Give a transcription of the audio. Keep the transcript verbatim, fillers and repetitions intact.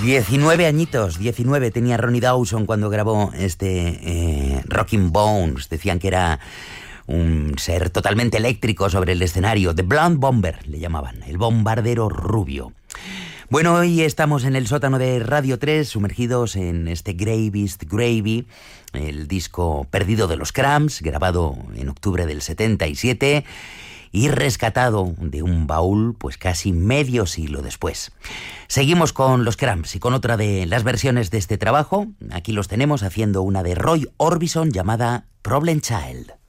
diecinueve añitos, diecinueve tenía Ronnie Dawson cuando grabó este eh, Rockin' Bones. Decían que era un ser totalmente eléctrico sobre el escenario. The Blonde Bomber le llamaban, el bombardero rubio. Bueno, hoy estamos en el sótano de Radio tres, sumergidos en este Gravest Gravy, el disco perdido de los Cramps, grabado en octubre del setenta y siete y rescatado de un baúl pues casi medio siglo después. Seguimos con los Cramps y con otra de las versiones de este trabajo. Aquí los tenemos haciendo una de Roy Orbison llamada Problem Child.